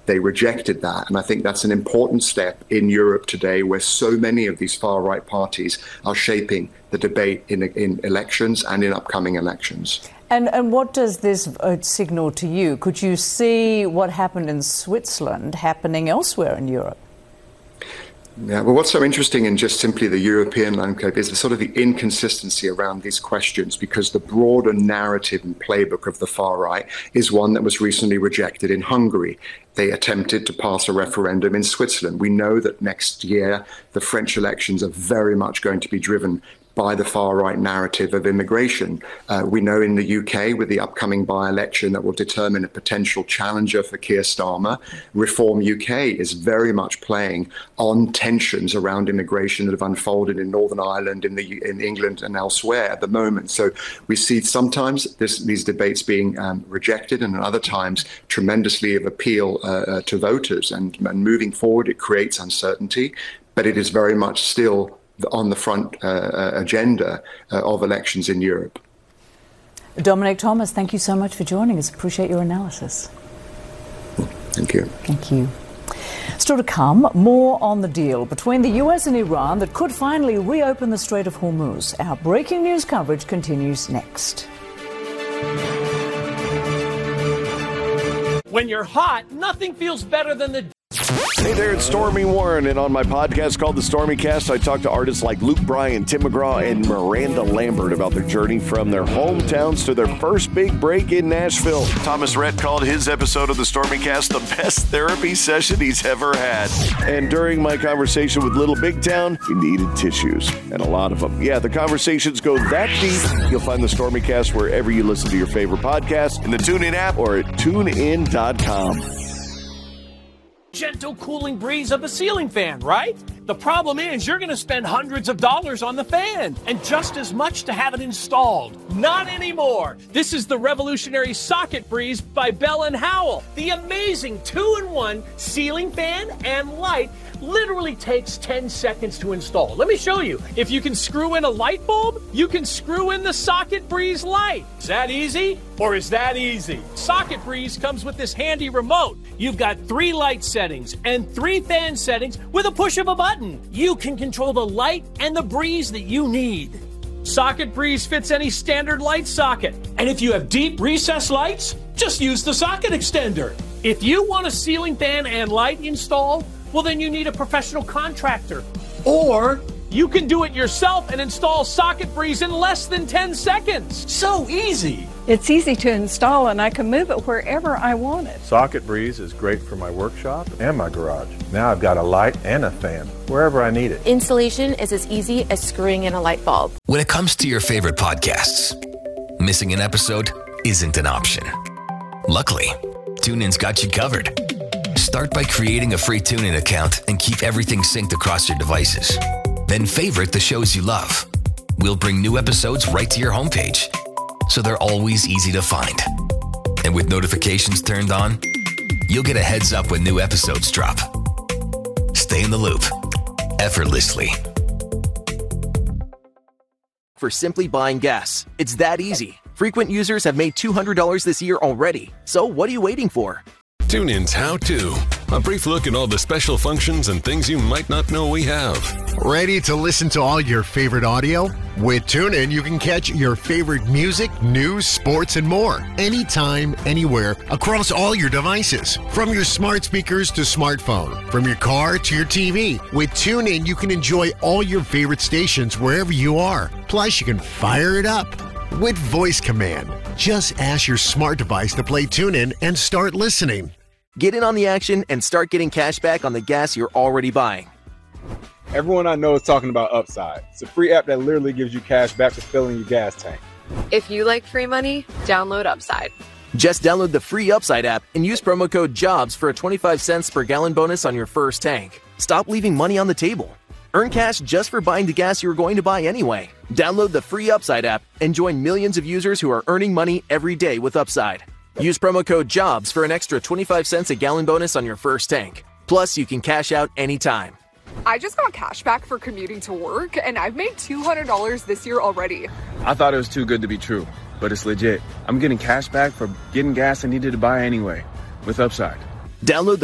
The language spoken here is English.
they rejected that. And I think that's an important step in Europe today, where so many of these far-right parties are shaping the debate in elections and in upcoming elections. And what does this vote signal to you? Could you see what happened in Switzerland happening elsewhere in Europe? Yeah, well, what's so interesting in just simply the European landscape is the sort of the inconsistency around these questions, because the broader narrative and playbook of the far right is one that was recently rejected in Hungary. They attempted to pass a referendum in Switzerland. We know that next year the French elections are very much going to be driven by the far-right narrative of immigration. We know in the UK, with the upcoming by-election that will determine a potential challenger for Keir Starmer, Reform UK is very much playing on tensions around immigration that have unfolded in Northern Ireland, in England and elsewhere at the moment. So we see sometimes these debates being rejected, and at other times tremendously of appeal to voters. And moving forward, it creates uncertainty, but it is very much still on the front agenda of elections in Europe. Dominic Thomas, thank you so much for joining us. Appreciate your analysis. Thank you. Thank you. Still to come, more on the deal between the US and Iran that could finally reopen the Strait of Hormuz. Our breaking news coverage continues next. When you're hot, nothing feels better than the... Hey there, it's Stormy Warren, and on my podcast called The Stormy Cast, I talk to artists like Luke Bryan, Tim McGraw, and Miranda Lambert about their journey from their hometowns to their first big break in Nashville. Thomas Rhett called his episode of The Stormy Cast the best therapy session he's ever had. And during my conversation with Little Big Town, we needed tissues, and a lot of them. Yeah, the conversations go that deep. You'll find The Stormy Cast wherever you listen to your favorite podcast, in the TuneIn app, or at tunein.com. Gentle cooling breeze of a ceiling fan, right? The problem is you're going to spend hundreds of dollars on the fan and just as much to have it installed. Not anymore. This is the revolutionary Socket Breeze by Bell & Howell. The amazing 2-in-1 ceiling fan and light literally takes 10 seconds to install. Let me show you. If you can screw in a light bulb, you can screw in the Socket Breeze light. Is that easy? Or is that easy? Socket Breeze comes with this handy remote. You've got 3 light settings and 3 fan settings with a push of a button. You can control the light and the breeze that you need. Socket Breeze fits any standard light socket. And if you have deep recessed lights, just use the socket extender. If you want a ceiling fan and light installed, well, then you need a professional contractor. Or you can do it yourself and install Socket Breeze in less than 10 seconds. So easy. It's easy to install, and I can move it wherever I want it. Socket Breeze is great for my workshop and my garage. Now I've got a light and a fan wherever I need it. Installation is as easy as screwing in a light bulb. When it comes to your favorite podcasts, missing an episode isn't an option. Luckily, TuneIn's got you covered. Start by creating a free TuneIn account and keep everything synced across your devices. Then favorite the shows you love. We'll bring new episodes right to your homepage, so they're always easy to find. And with notifications turned on, you'll get a heads up when new episodes drop. Stay in the loop, effortlessly. For simply buying gas, it's that easy. Frequent users have made $200 this year already. So what are you waiting for? TuneIn's How To. A brief look at all the special functions and things you might not know we have. Ready to listen to all your favorite audio? With TuneIn, you can catch your favorite music, news, sports, and more. Anytime, anywhere, across all your devices. From your smart speakers to smartphone. From your car to your TV. With TuneIn, you can enjoy all your favorite stations wherever you are. Plus, you can fire it up with voice command. Just ask your smart device to play TuneIn and start listening. Get in on the action and start getting cash back on the gas you're already buying. Everyone I know is talking about Upside. It's a free app that literally gives you cash back for filling your gas tank. If you like free money, download Upside. Just download the free Upside app and use promo code JOBS for a 25 cents per gallon bonus on your first tank. Stop leaving money on the table. Earn cash just for buying the gas you're going to buy anyway. Download the free Upside app and join millions of users who are earning money every day with Upside. Use promo code JOBS for an extra 25 cents a gallon bonus on your first tank. Plus, you can cash out anytime. I just got cash back for commuting to work, and I've made $200 this year already. I thought it was too good to be true, but it's legit. I'm getting cash back for getting gas I needed to buy anyway with Upside. Download the